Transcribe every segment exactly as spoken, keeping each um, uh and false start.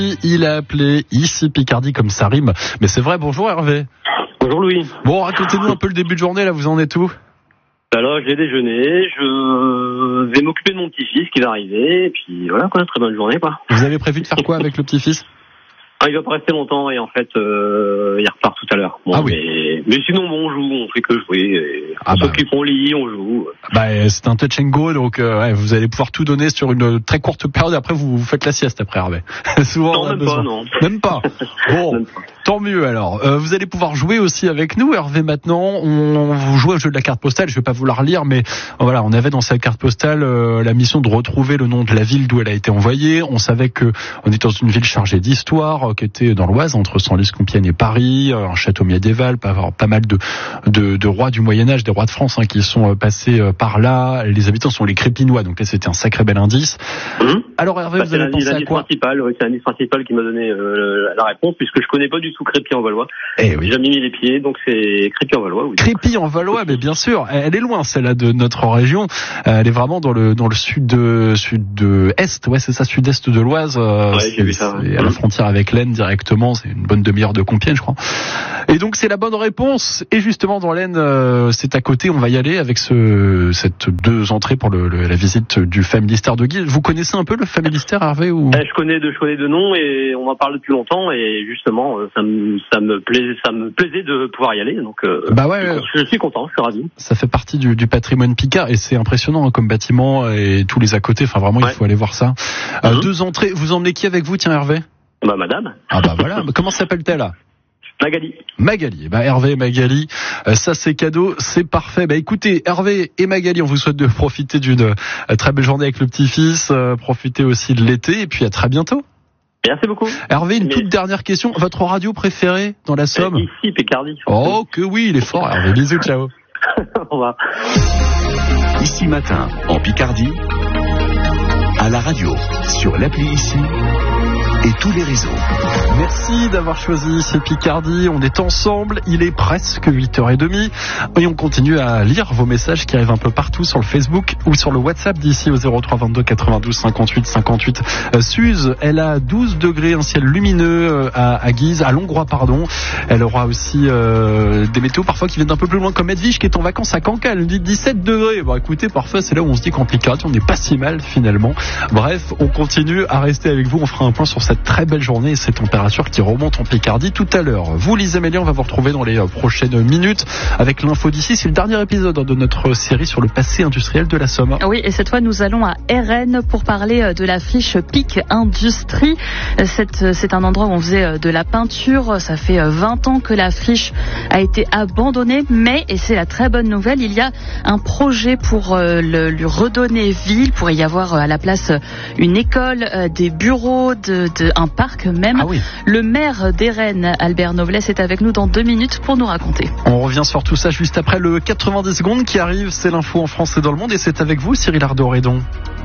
Il a appelé ici Picardie comme ça rime. Mais c'est vrai, bonjour Hervé. Bonjour Louis. Bon, racontez-nous un peu le début de journée, là, vous en êtes où? Alors, j'ai déjeuné, je vais m'occuper de mon petit-fils qui va arriver, et puis voilà, quoi, très bonne journée, quoi. Vous avez prévu de faire quoi avec le petit-fils? Ah, il va pas rester longtemps, et en fait, euh, il repart tout à l'heure. Bon, ah oui. Mais, mais sinon, bon, on joue, on fait que jouer, et ah on bah. s'occupe, on lit, on joue. Bah, c'est un touch and go, donc euh, ouais, vous allez pouvoir tout donner sur une très courte période, après vous, vous faites la sieste après, Hervé. Souvent, non, on a même besoin. pas, non. Même pas. Bon. Même pas. Tant mieux alors. Euh, vous allez pouvoir jouer aussi avec nous, Hervé. Maintenant, on vous joue au jeu de la carte postale. Je vais pas vous la relire, mais voilà, on avait dans cette carte postale euh, la mission de retrouver le nom de la ville d'où elle a été envoyée. On savait que on était dans une ville chargée d'histoire, euh, qui était dans l'Oise, entre Senlis, Compiègne et Paris, euh, un château médiéval, pas, pas mal de, de, de rois du Moyen Âge, des rois de France, hein, qui sont euh, passés euh, par là. Les habitants sont les Crépinois, donc là c'était un sacré bel indice. Mmh. Alors Hervé, bah, vous avez pensé à quoi? Principal, oui, c'est l'indice principal qui m'a donné euh, la réponse, puisque je connais pas du tout Crépy-en-Valois. Eh oui. J'ai jamais mis les pieds, donc c'est Crépy-en-Valois. Oui. Crépy-en-Valois, mais bien sûr, elle est loin celle-là de notre région. Elle est vraiment dans le dans le sud de sud de est, ouais c'est ça, sud-est de l'Oise. Ouais, j'ai vu ça. C'est à la frontière avec l'Aisne directement. C'est une bonne demi-heure de Compiègne, je crois. Et donc c'est la bonne réponse. Et justement dans l'Aisne, euh, c'est à côté. On va y aller avec ce cette deux entrées pour le, le la visite du Familistère de Guise. Vous connaissez un peu le Familistère, Hervé, ou? Eh, je connais de je connais de nom et on en parle depuis longtemps et justement ça me ça me plaisait ça me plaisait de pouvoir y aller, donc euh, bah ouais, je suis content, je suis ravi. Ça fait partie du, du patrimoine picard et c'est impressionnant hein, comme bâtiment et tous les à côté. Enfin vraiment, ouais. Il faut aller voir ça. Euh, mmh. Deux entrées. Vous emmenez qui avec vous, tiens Hervé? Bah madame. Ah bah voilà. Comment s'appelle-t-elle? Magali. Magali. Bah Hervé et Magali, euh, ça c'est cadeau, c'est parfait. Bah écoutez, Hervé et Magali, on vous souhaite de profiter d'une euh, très belle journée avec le petit-fils, euh, profitez aussi de l'été et puis à très bientôt. Merci beaucoup. Hervé, une Mais... toute dernière question. Votre radio préférée dans la Somme? Ici, Picardie. Oh que oui, il est fort Hervé. Bisous, ciao. Au revoir. Ici matin, en Picardie, à la radio, sur l'appli Ici et tous les réseaux. Merci d'avoir choisi ces Picardie. On est ensemble. Il est presque huit heures trente et on continue à lire vos messages qui arrivent un peu partout sur le Facebook ou sur le WhatsApp d'ici au zéro trois vingt-deux quatre-vingt-douze cinquante-huit cinquante-huit. Euh, Suze, elle a douze degrés, un ciel lumineux à, à Guise, à Longrois, pardon. Elle aura aussi euh, des météos parfois qui viennent d'un peu plus loin, comme Edwige qui est en vacances à Cancale. Elle nous dit dix-sept degrés. Bon, écoutez, parfois c'est là où on se dit qu'en Picardie, on n'est pas si mal finalement. Bref, on continue à rester avec vous. On fera un point sur cette très belle journée et ces températures qui remontent en Picardie tout à l'heure. Vous, Lise Amélie, on va vous retrouver dans les prochaines minutes avec l'info d'ici. C'est le dernier épisode de notre série sur le passé industriel de la Somme. Oui, et cette fois, nous allons à Airaines pour parler de la friche Pic Industrie. C'est, c'est un endroit où on faisait de la peinture. Ça fait vingt ans que la friche a été abandonnée, mais, et c'est la très bonne nouvelle, il y a un projet pour le, lui redonner vie. Il pourrait y avoir à la place une école, des bureaux, de, de, un parc même. Ah oui. Le maire d'Airaines, Albert Novelès, est avec nous dans deux minutes pour nous raconter. On revient sur tout ça juste après le quatre-vingt-dix secondes qui arrive. C'est l'info en France et dans le monde et c'est avec vous, Cyril Ardo-Redon.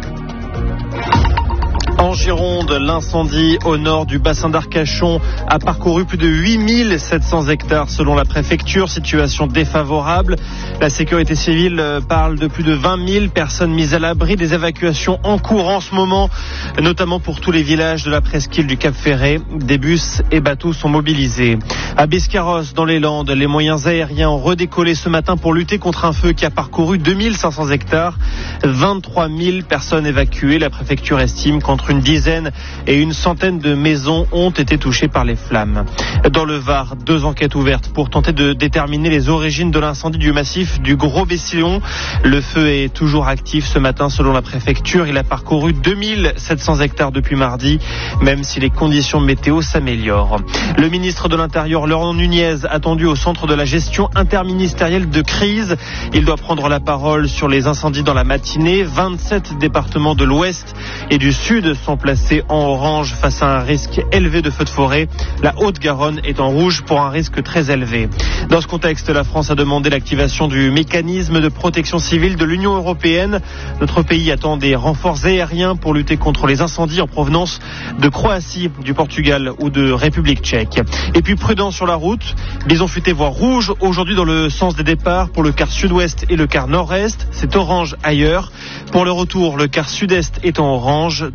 En Gironde, l'incendie au nord du bassin d'Arcachon a parcouru plus de huit mille sept cents hectares selon la préfecture, situation défavorable. La sécurité civile parle de plus de vingt mille personnes mises à l'abri, des évacuations en cours en ce moment, notamment pour tous les villages de la presqu'île du Cap Ferret. Des bus et bateaux sont mobilisés. À Biscarrosse, dans les Landes, les moyens aériens ont redécollé ce matin pour lutter contre un feu qui a parcouru deux mille cinq cents hectares. vingt-trois mille personnes évacuées. La préfecture estime qu'entre une dizaine et une centaine de maisons ont été touchées par les flammes. Dans le Var, deux enquêtes ouvertes pour tenter de déterminer les origines de l'incendie du massif du Gros-Bessillon. Le feu est toujours actif ce matin selon la préfecture. Il a parcouru deux mille sept cents hectares depuis mardi, même si les conditions météo s'améliorent. Le ministre de l'Intérieur, Laurent Nunez, attendu au centre de la gestion interministérielle de crise. Il doit prendre la parole sur les incendies dans la matinée. vingt-sept départements de l'Ouest et du Sud sont placés en orange face à un risque élevé de feux de forêt. La Haute-Garonne est en rouge pour un risque très élevé. Dans ce contexte, la France a demandé l'activation du mécanisme de protection civile de l'Union européenne. Notre pays attend des renforts aériens pour lutter contre les incendies en provenance de Croatie, du Portugal ou de République tchèque. Et puis prudence sur la route. Bison futé voie rouge aujourd'hui dans le sens des départs pour le quart sud-ouest et le quart nord-est. C'est orange ailleurs. Pour le retour, le quart sud-est est en orange. Demain, tout le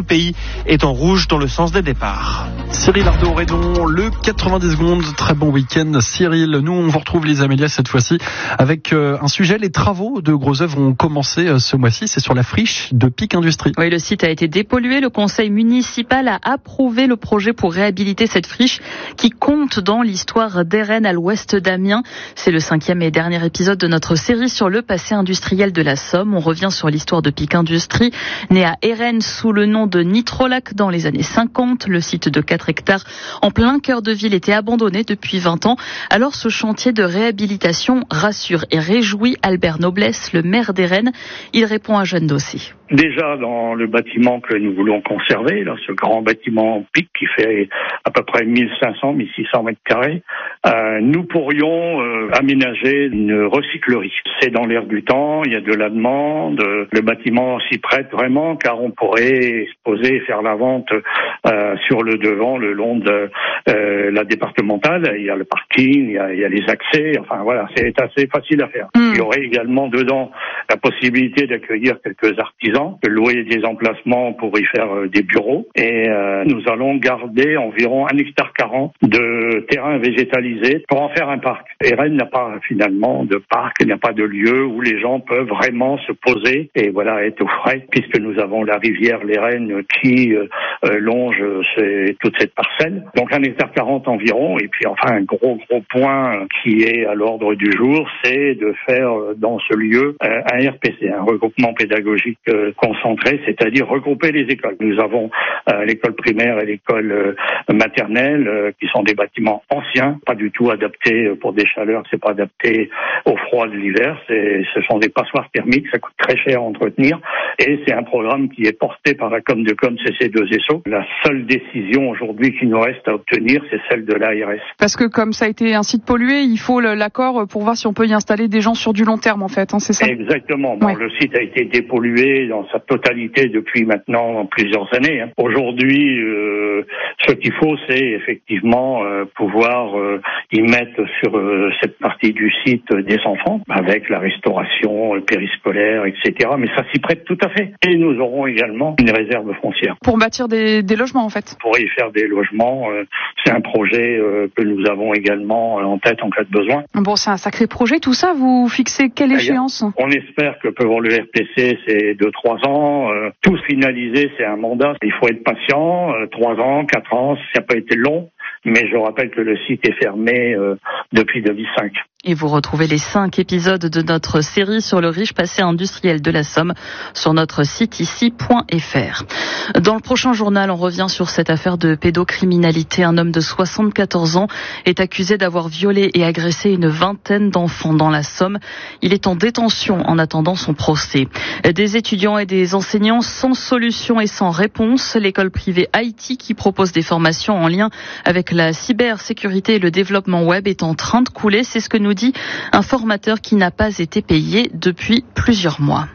le pays est en rouge dans le sens des départs. Cyril Ardo-Redon, le quatre-vingt-dix secondes, très bon week-end Cyril. Nous on vous retrouve les Amélias cette fois-ci avec euh, un sujet, les travaux de gros œuvres ont commencé euh, ce mois-ci, c'est sur la friche de Pic Industrie. Oui, le site a été dépollué, le conseil municipal a approuvé le projet pour réhabiliter cette friche qui compte dans l'histoire d'Airaines à l'ouest d'Amiens. C'est le cinquième et dernier épisode de notre série sur le passé industriel de la Somme. On revient sur l'histoire de Pic Industrie, né à Airaines sous le nom de Nitrolac dans les années cinquante. Le site de quatre hectares en plein cœur de ville était abandonné depuis vingt ans. Alors ce chantier de réhabilitation rassure et réjouit Albert Noblesse, le maire d'Airaines. Il répond à Jeanne Dossé. Déjà dans le bâtiment que nous voulons conserver, là, ce grand bâtiment Pic qui fait à peu près mille cinq cents à mille six cents mètres carrés, euh, nous pourrions euh, aménager une recyclerie. C'est dans l'air du temps, il y a de la demande, le bâtiment s'y prête vraiment car on pourrait se poser et faire la vente euh, sur le devant, le long de euh, la départementale. Il y a le parking, il y a, il y a les accès, enfin voilà, c'est assez facile à faire. Mmh. Il y aurait également dedans la possibilité d'accueillir quelques artisans, de louer des emplacements pour y faire euh, des bureaux. Et euh, nous allons garder environ un hectare quarante de terrain végétalisé pour en faire un parc. Airaines n'a pas finalement de parc, il n'y a pas de lieu où les gens peuvent vraiment se poser et voilà être au frais, puisque nous avons la rivière l'Airaine qui euh, longe c'est, toute cette parcelle. Donc un hectare quarante environ. Et puis enfin un gros gros point qui est à l'ordre du jour, c'est de faire dans ce lieu euh, un R P C, un regroupement pédagogique euh, concentré, c'est-à-dire regrouper les écoles. Nous avons euh, l'école primaire et l'école euh, maternelle euh, qui sont des bâtiments anciens, pas du tout adaptés pour des chaleurs, c'est pas adapté au froid de l'hiver, c'est, ce sont des passoires thermiques, ça coûte très cher à entretenir et c'est un programme qui est porté par la com de com C C deux S O. La seule décision aujourd'hui qui nous reste à obtenir, c'est celle de l'A R S. Parce que comme ça a été un site pollué, il faut l'accord pour voir si on peut y installer des gens sur du long terme en fait, hein, c'est ça? Exactement. Bon, ouais. Le site a été dépollué dans sa totalité depuis maintenant plusieurs années. Hein. Aujourd'hui, euh, ce qu'il faut, c'est effectivement euh, pouvoir euh, y mettre sur euh, cette partie du site des enfants, avec la restauration euh, périscolaire, et cetera. Mais ça s'y prête tout à fait. Et nous aurons également une réserve foncière. Pour bâtir des, des logements, en fait. Pour y faire des logements, euh, c'est un projet euh, que nous avons également euh, en tête en cas de besoin. Bon, c'est un sacré projet, tout ça. Vous fixez quelle échéance? On espère que pour le R P C, c'est deux trois ans. Euh, tout finalisé, c'est un mandat. Il faut être patient. Euh, trois ans, quatre ans, ça n'a pas été long. Mais je rappelle que le site est fermé euh, depuis deux mille cinq. Et vous retrouvez les cinq épisodes de notre série sur le riche passé industriel de la Somme sur notre site ici point f r. Dans le prochain journal, on revient sur cette affaire de pédocriminalité. Un homme de soixante-quatorze ans est accusé d'avoir violé et agressé une vingtaine d'enfants dans la Somme. Il est en détention en attendant son procès. Des étudiants et des enseignants sans solution et sans réponse. L'école privée Haïti, qui propose des formations en lien avec la cybersécurité et le développement web, est en train de couler. C'est ce que nous dit un formateur qui n'a pas été payé depuis plusieurs mois.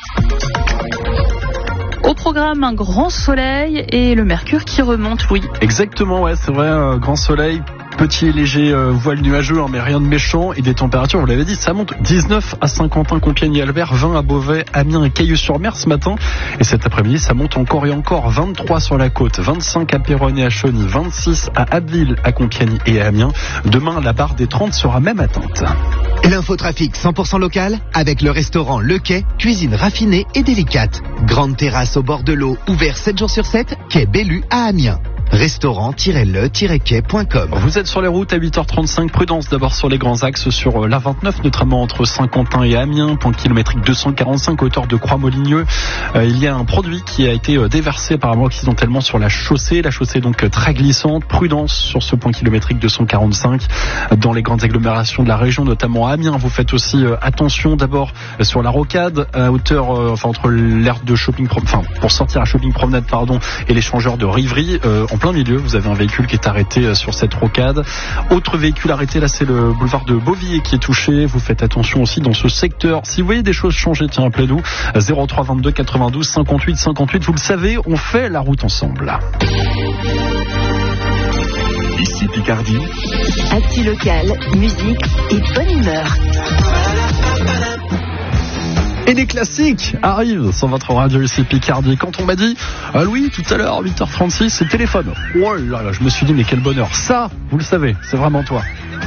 Au programme, un grand soleil et le mercure qui remonte, Louis. Exactement, ouais, c'est vrai, un grand soleil. Petit et léger euh, voile nuageux, hein, mais rien de méchant. Et des températures, vous l'avez dit, ça monte. dix-neuf à Saint-Quentin, Compiègne et Albert, vingt à Beauvais, Amiens et Cailloux-sur-Mer ce matin. Et cet après-midi, ça monte encore et encore. vingt-trois sur la côte, vingt-cinq à Péronne et à Chauny, vingt-six à Abbeville, à Compiègne et à Amiens. Demain, la barre des trente sera même atteinte. L'infotrafic cent pour cent local avec le restaurant Le Quai, cuisine raffinée et délicate. Grande terrasse au bord de l'eau, ouvert sept jours sur sept, quai Bellu à Amiens. restaurant tiret le tiret quai point com. Vous êtes sur les routes à huit heures trente-cinq. Prudence d'abord sur les grands axes sur l'A vingt-neuf, notamment entre Saint-Quentin et Amiens, point kilométrique deux cent quarante-cinq, hauteur de Croix-Moligneux. Euh, il y a un produit qui a été déversé apparemment accidentellement sur la chaussée. La chaussée est donc très glissante. Prudence sur ce point kilométrique deux cent quarante-cinq dans les grandes agglomérations de la région, notamment à Amiens. Vous faites aussi euh, attention d'abord euh, sur la rocade, à hauteur, euh, enfin entre l'aire de shopping, enfin pour sortir à shopping promenade, pardon, et l'échangeur de Rivry. Euh, en plein milieu, vous avez un véhicule qui est arrêté sur cette rocade. Autre véhicule arrêté, là c'est le boulevard de Beauvillers qui est touché. Vous faites attention aussi dans ce secteur. Si vous voyez des choses changer, tiens, appelez-nous zéro trois vingt-deux quatre-vingt-douze cinquante-huit cinquante-huit. Vous le savez, on fait la route ensemble. Ici Picardie. Actu local, musique et bonne humeur. Et les classiques arrivent sur votre radio ici Picardie. Quand on m'a dit, ah Louis, tout à l'heure, huit heures trente-six, c'est téléphone. Oh là là, je me suis dit, mais quel bonheur. Ça, vous le savez, c'est vraiment toi.